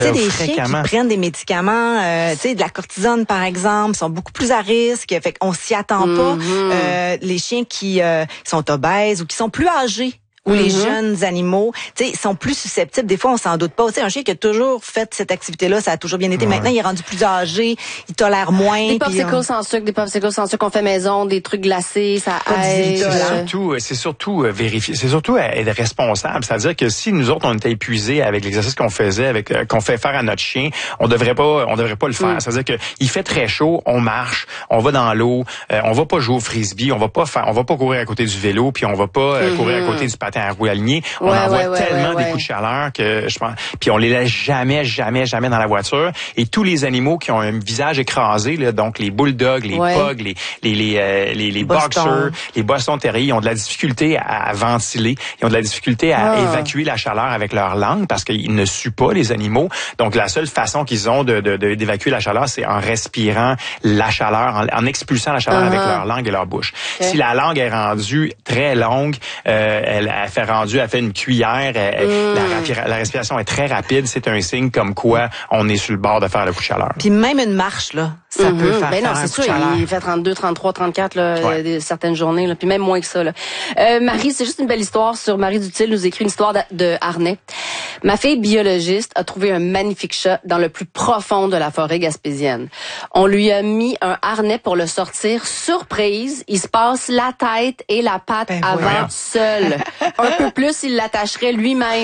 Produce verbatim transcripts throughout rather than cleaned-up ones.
Tu sais, des chiens qui prennent des médicaments, euh, tu sais, de la cortisone, par exemple, sont beaucoup plus à risque. Fait qu'on s'y attend mm-hmm. pas. Euh, les chiens qui euh, sont obèses ou qui sont plus âgés, ou mm-hmm. les jeunes animaux, tu sais, sont plus susceptibles. Des fois, on s'en doute pas. Tu sais, un chien qui a toujours fait cette activité-là, ça a toujours bien été. Ouais. Maintenant, il est rendu plus âgé, il tolère moins. Des popsicles on... sans sucre, des popsicles sans sucre qu'on fait maison, des trucs glacés, ça aide. C'est surtout, c'est surtout euh, vérifier, c'est surtout être responsable. C'est-à-dire que si nous autres, on était épuisés avec l'exercice qu'on faisait, avec euh, qu'on fait faire à notre chien, on devrait pas, on devrait pas le faire. Mm. C'est-à-dire que il fait très chaud, on marche, on va dans l'eau, euh, on va pas jouer au frisbee, on va pas faire, on va pas courir à côté du vélo, puis on va pas euh, mm-hmm. courir à côté du patin à roues aligné. On ouais, envoie ouais, tellement ouais, ouais, des coups de chaleur que je pense, puis on les laisse jamais, jamais, jamais dans la voiture. Et tous les animaux qui ont un visage écrasé, là, donc les bulldogs, les ouais. pugs, les les les euh, les, les boxers, les Boston Terriers, ils ont de la difficulté à, à ventiler, ils ont de la difficulté à ah. évacuer la chaleur avec leur langue parce qu'ils ne suent pas les animaux. Donc la seule façon qu'ils ont de, de, de d'évacuer la chaleur, c'est en respirant la chaleur, en, en expulsant la chaleur uh-huh. avec leur langue et leur bouche. Okay. Si la langue est rendue très longue, euh, elle, elle fait rendu, elle fait une cuillère, elle, mm. la, la respiration est très rapide, c'est un signe comme quoi on est sur le bord de faire le coup de chaleur. Puis même une marche, là, ça mm-hmm. peut faire, ben non, faire c'est sûr, il fait trente-deux, trente-trois, trente-quatre, là, ouais. des, certaines journées, là, puis même moins que ça. Là. Euh, Marie, c'est juste une belle histoire sur Marie Dutil, nous écrit une histoire de, de harnais. Ma fille biologiste a trouvé un magnifique chat dans le plus profond de la forêt gaspésienne. On lui a mis un harnais pour le sortir. Surprise, il se passe la tête et la patte ben avant ouais. seul. Un peu plus, il l'attacherait lui-même.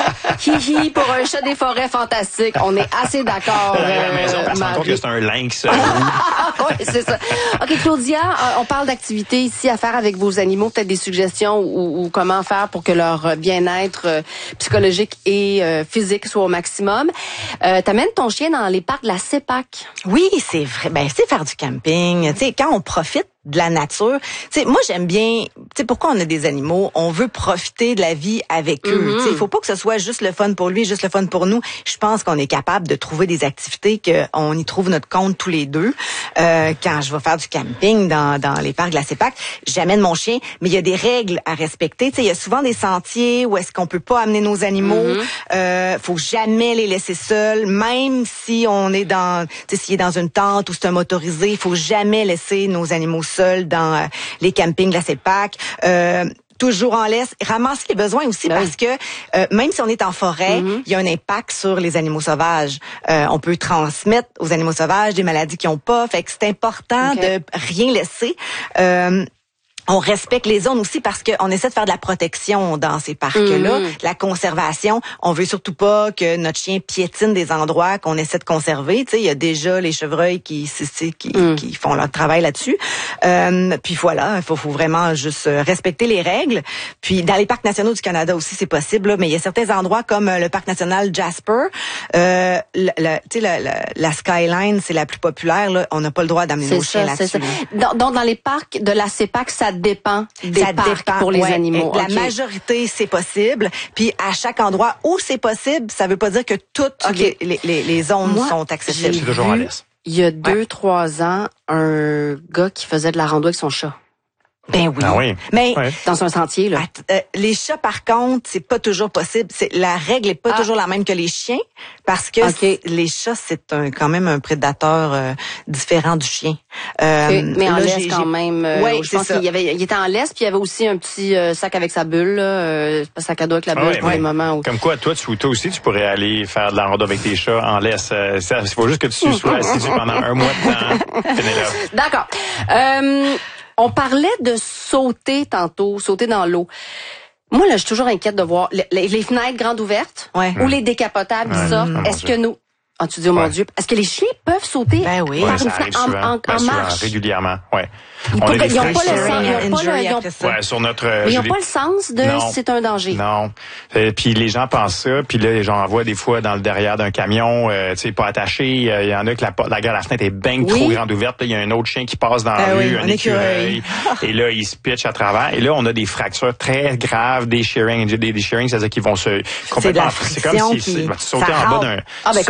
Hi-hi, pour un chat des forêts fantastique. On est assez d'accord. À la maison, on se rend compte que c'est un lynx. Oui, c'est ça. OK, Claudia, on parle d'activités ici à faire avec vos animaux. Peut-être des suggestions ou, ou comment faire pour que leur bien-être psychologique et euh, physique soit au maximum. Euh, T'amènes ton chien dans les parcs de la CEPAC. Oui, c'est vrai. Ben, c'est faire du camping. Tu sais, quand on profite de la nature. Tu sais, moi, j'aime bien, tu sais, pourquoi on a des animaux? On veut profiter de la vie avec eux. Mm-hmm. Tu sais, il faut pas que ce soit juste le fun pour lui, juste le fun pour nous. Je pense qu'on est capable de trouver des activités qu'on y trouve notre compte tous les deux. Euh, quand je vais faire du camping dans, dans les parcs de la CEPAC, j'amène mon chien, mais il y a des règles à respecter. Tu sais, il y a souvent des sentiers où est-ce qu'on peut pas amener nos animaux. Mm-hmm. Euh, faut jamais les laisser seuls, même si on est dans, tu sais, s'il est dans une tente ou c'est un motorisé, il faut jamais laisser nos animaux seuls dans euh, les campings de la CEPAC. Euh, toujours en laisse, ramasser les besoins aussi oui. parce que euh, même si on est en forêt, mm-hmm. il y a un impact sur les animaux sauvages. Euh, on peut transmettre aux animaux sauvages des maladies qu'ils n'ont pas. Fait que c'est important okay. de rien laisser. Euh, On respecte les zones aussi parce qu'on essaie de faire de la protection dans ces parcs-là, mmh. de la conservation. On veut surtout pas que notre chien piétine des endroits qu'on essaie de conserver. Tu sais, il y a déjà les chevreuils qui qui, mmh. qui font leur travail là-dessus. Euh, puis voilà, il faut, faut vraiment juste respecter les règles. Puis dans les parcs nationaux du Canada aussi, c'est possible. Là, mais il y a certains endroits comme le parc national Jasper. Euh, le, le, tu sais, la, la, la Skyline, c'est la plus populaire. Là, on n'a pas le droit d'amener nos chiens là-dessus. Donc dans, dans les parcs de la CEPAC, ça dépend des ça parcs dépend, pour les ouais, animaux. La okay. majorité, c'est possible. Puis à chaque endroit où c'est possible, ça veut pas dire que toutes okay. les, les, les zones Moi, sont accessibles. C'est toujours à l'aise. Il y a deux, ouais. trois ans, un gars qui faisait de la rando avec son chat. Ben oui. Ah oui. Mais ouais. dans un sentier là. Euh, les chats par contre, c'est pas toujours possible. C'est la règle est pas ah. toujours la même que les chiens parce que okay. les chats c'est un quand même un prédateur euh, différent du chien. Euh, okay. Mais en là, laisse j'ai, quand j'ai... même. Euh, ouais, je pense ça. qu'il y avait, il était en laisse puis il y avait aussi un petit euh, sac avec sa bulle, là, euh, sac à dos avec la bulle ah ouais, pour ouais. les moments où. Comme quoi, toi, tu, toi aussi, tu pourrais aller faire de la rando avec tes chats en laisse. Euh, il faut juste que tu sois assidu pendant un mois de temps. D'accord. Euh, On parlait de sauter tantôt, sauter dans l'eau. Moi, là, je suis toujours inquiète de voir les, les fenêtres grandes ouvertes ouais. ou les décapotables qui ouais. sortent. Mmh. Est-ce que nous... Ah, tu dis, oh ouais. mon Dieu, est-ce que les chiens peuvent sauter ben oui. par ouais, une ça arrive en, souvent. en, ben, en souvent, marche? Régulièrement, ouais. Ils n'ont pas, pas le sens, ils ont pas le, ils ont, ouais, sur notre, mais ils n'ont pas le sens de non, c'est un danger. Non. Euh, puis les gens pensent ça, puis là les gens en voient des fois dans le derrière d'un camion, euh, tu sais, pas attaché. Il euh, y en a que la, la, la fenêtre est bien oui. trop grande ouverte. Il y a un autre chien qui passe dans la ah rue, oui, un écureuil, et là il se pitch à travers. Et là on a des fractures très graves, des shearing, des, des shearing, c'est-à-dire qu'ils vont se complètement. C'est, c'est comme si qui... tu sautais en bas d'un, ah ben comme un, comme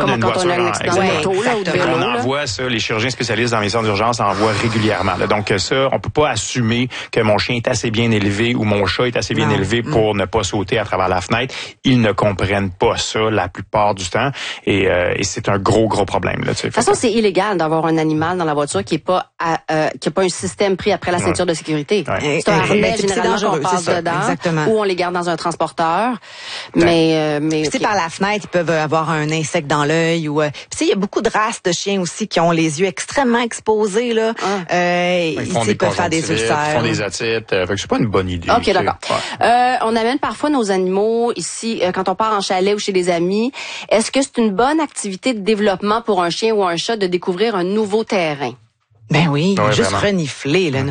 d'une comme quand voiture, on a un accident ouais, de moto là, ou de vélo. on là. envoie ça, les chirurgiens spécialistes dans les centres d'urgence envoient régulièrement. Là. Donc ça, on peut pas assumer que mon chien est assez bien élevé ou mon chat est assez bien non. élevé pour mm. ne pas sauter à travers la fenêtre. Ils ne comprennent pas ça la plupart du temps et, euh, et c'est un gros, gros problème. Là, tu sais. De toute façon, c'est illégal d'avoir un animal dans la voiture qui est pas à, euh, qui a pas un système pris après la ceinture ouais. de sécurité. Ouais. C'est un harnais c'est généralement dangereux, qu'on passe dedans Exactement. ou on les garde dans un transporteur. Ouais. Mais, euh, mais okay. par la fenêtre, ils peuvent avoir un insecte dans l'œil ou. Euh, puis il y a beaucoup de races de chiens aussi qui ont les yeux extrêmement exposés là. Ah. Euh, ils font des peuvent faire des ulcères. Ils font des otites. Euh, fait que c'est pas une bonne idée. Ok, d'accord. Ouais. Euh, on amène parfois nos animaux ici euh, quand on part en chalet ou chez des amis. Est-ce que c'est une bonne activité de développement pour un chien ou un chat de découvrir un nouveau terrain? Ben oui, ouais, juste vraiment. renifler là.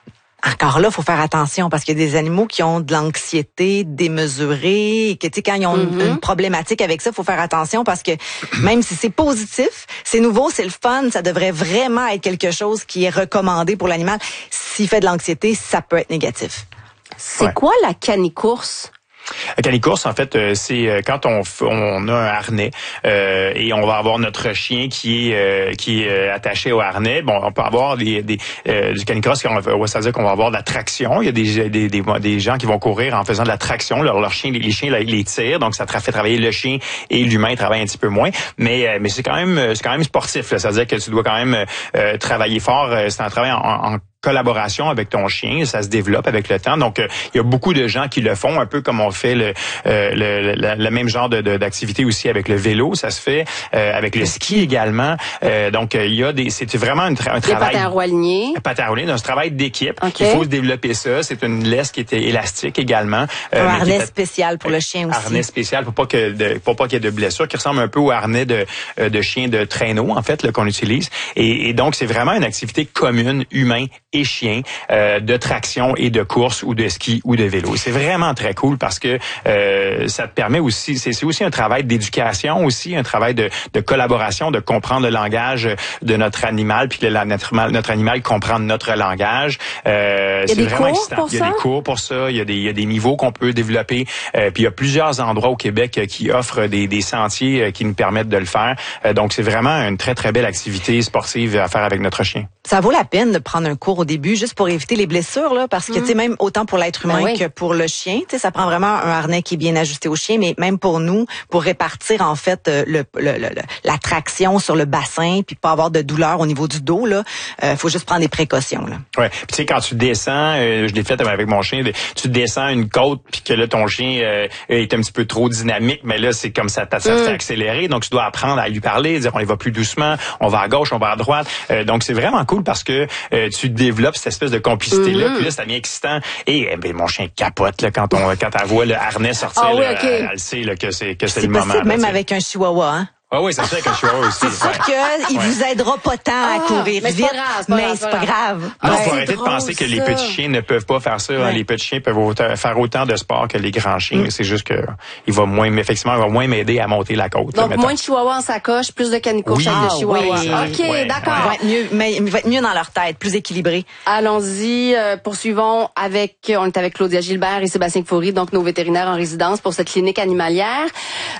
Encore là, faut faire attention parce qu'il y a des animaux qui ont de l'anxiété démesurée et que tu sais quand ils ont mm-hmm. une, une problématique avec ça, faut faire attention parce que même si c'est positif, c'est nouveau, c'est le fun, ça devrait vraiment être quelque chose qui est recommandé pour l'animal. S'il fait de l'anxiété, ça peut être négatif. C'est ouais. quoi la canicourse? La canicourse, en fait, euh, c'est euh, quand on, on a un harnais euh, et on va avoir notre chien qui est euh, qui est euh, attaché au harnais. Bon, on peut avoir des, des euh, du canicross, c'est-à-dire qu'on va avoir de la traction. Il y a des, des des des gens qui vont courir en faisant de la traction. Leur, leur chien, les, les chiens, les tirent, donc ça fait travailler le chien et l'humain travaille un petit peu moins. Mais euh, mais c'est quand même c'est quand même sportif. Là. C'est-à-dire que tu dois quand même euh, travailler fort. C'est un travail en, en collaboration avec ton chien, ça se développe avec le temps. Donc, euh, il y a beaucoup de gens qui le font, un peu comme on fait le, euh, le, le, le même genre de, de, d'activité aussi avec le vélo. Ça se fait euh, avec le ski également. Euh, donc, il y a des, c'est vraiment un, tra- un travail. Les patins à roue alignés. Patins à roue alignés, c'est un travail d'équipe. Okay. Il faut se développer ça. C'est une laisse qui est élastique également. Euh, un harnais spécial pour le chien aussi. Harnais spécial pour pas que de, pour pas qu'il y ait de blessures, qui ressemble un peu au harnais de, de chien de traîneau en fait là, qu'on utilise. Et, et donc, c'est vraiment une activité commune, humain et chien. Euh, de traction et de course ou de ski ou de vélo. C'est vraiment très cool parce que euh, ça te permet aussi, c'est, c'est aussi un travail d'éducation aussi, un travail de, de collaboration, de comprendre le langage de notre animal, puis que la, notre, notre animal comprend notre langage. Euh, il y a c'est des vraiment cours excitant. pour il y a ça? des cours pour ça, il y a des, il y a des niveaux qu'on peut développer. Euh, puis il y a plusieurs endroits au Québec qui offrent des, des sentiers qui nous permettent de le faire. Euh, donc c'est vraiment une très très belle activité sportive à faire avec notre chien. Ça vaut la peine de prendre un cours au début juste pour éviter les blessures là, parce que mmh. tu sais même autant pour l'être humain ben oui. que pour le chien, tu sais ça prend vraiment un harnais qui est bien ajusté au chien, mais même pour nous pour répartir en fait le, le, le, le la traction sur le bassin puis pas avoir de douleur au niveau du dos là, euh, faut juste prendre des précautions là. Ouais, puis tu sais quand tu descends, euh, je l'ai fait avec mon chien, tu descends une côte puis que là ton chien euh, est un petit peu trop dynamique, mais là c'est comme ça ça te mmh. fait accélérer, donc tu dois apprendre à lui parler, dire on y va plus doucement, on va à gauche, on va à droite, euh, donc c'est vraiment cool parce que euh, tu développes cette espèce de complicité là, mm-hmm. puis là ça devient excitant et eh, ben mon chien capote là quand on quand elle voit le harnais sortir, ah, oui, là, okay. elle, elle sait là, que c'est que c'est, c'est le possible, moment. Même là, avec un chihuahua, hein. Ah oui, ça se fait avec un chihuahua aussi. C'est sûr ouais. qu'il ouais. vous aidera pas tant à courir mais vite, c'est pas grave, c'est pas mais grave, c'est pas grave. Non, ouais. faut arrêter de penser que les petits chiens ne peuvent pas faire ça. Ouais. Hein. Les petits chiens peuvent autant, faire autant de sport que les grands chiens. Mm. C'est juste que il va moins, effectivement, il va moins m'aider à monter la côte. Donc là, moins de chihuahua en sacoche, plus de canicourse oui. avec de chihuahua. Oui. Ok, ouais. d'accord. Il va être mieux, mais il va être mieux dans leur tête, plus équilibré. Allons-y, euh, poursuivons avec, on est avec Claudia Gilbert et Sébastien Foury, donc nos vétérinaires en résidence pour cette clinique animalière.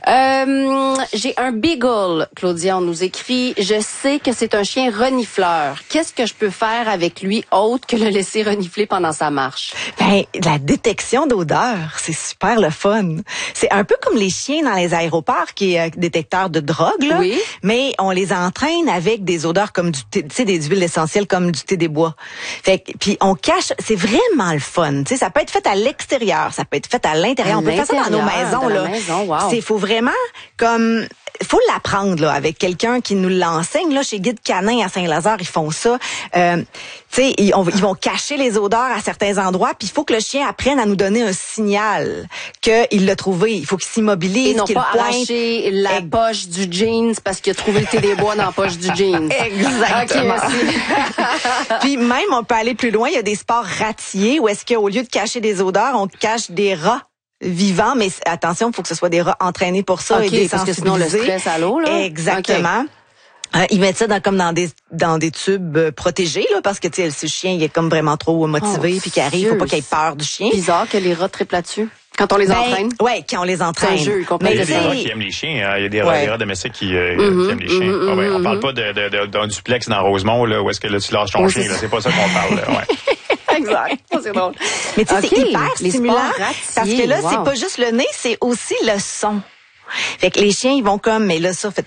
Euh, j'ai un beagle, Claudia, on nous écrit. Je sais que c'est un chien renifleur. Qu'est-ce que je peux faire avec lui autre que le laisser renifler pendant sa marche? Ben, la détection d'odeur, c'est super le fun. C'est un peu comme les chiens dans les aéroports qui est euh, détecteur de drogue, là. Oui. Mais on les entraîne avec des odeurs comme du thé, tu sais, des huiles essentielles comme du thé des bois. Fait que, puis on cache, c'est vraiment le fun. Tu sais, ça peut être fait à l'extérieur, ça peut être fait à l'intérieur. À on peut faire ça dans nos maisons, là. Maison, wow. C'est, faut vraiment comme faut l'apprendre là avec quelqu'un qui nous l'enseigne là chez Guide Canin à Saint-Lazare, ils font ça. Euh, tu sais, ils, ils vont cacher les odeurs à certains endroits, puis il faut que le chien apprenne à nous donner un signal qu'il l'a trouvé. Il faut qu'il s'immobilise, et non qu'il pas pointe. arracher la Ex- poche du jeans parce qu'il a trouvé le thé des bois dans la poche du jeans. Exactement. Okay, puis même on peut aller plus loin. Il y a des sports ratiers où est-ce qu'au lieu de cacher des odeurs, on cache des rats vivants, mais attention, il faut que ce soit des rats entraînés pour ça okay, et des parce que sinon le stress à l'eau là. Exactement. Okay. Euh, ils mettent ça dans, comme dans des dans des tubes euh, protégés là, parce que tu sais ce chien il est comme vraiment trop motivé oh, puis qu'il arrive, faut pas qu'il ait peur du chien. Bizarre que les rats triplent là-dessus. Quand on les ben, entraîne? Ouais, quand on les entraîne. C'est un jeu, Mais il y a mais des gens qui aiment les chiens. Hein. Il y a des, ouais. des rats domestiques qui, euh, mm-hmm, qui aiment les chiens. Mm-hmm, ah ouais, on parle pas de, de, de, d'un duplex dans Rosemont, là, où est-ce que là, tu lâches ton oh, chien. C'est... Là, c'est pas ça qu'on parle. Là, ouais. Exact. C'est drôle. Mais tu sais, okay. c'est hyper les stimulant. Parce que là, wow. c'est pas juste le nez, c'est aussi le son. Fait que les chiens, ils vont comme, mais là, ça, faites